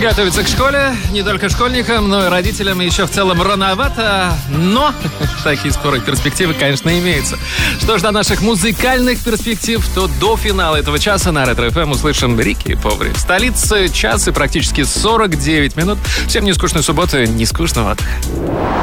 Готовиться к школе не только школьникам, но и родителям еще в целом рановато, но такие скорые перспективы, конечно, имеются. Что ж, до наших музыкальных перспектив, то до финала этого часа на Ретро-ФМ услышим Рики и Поври. В столице час и практически 49 минут. Всем не скучной субботы, не скучного отдыха.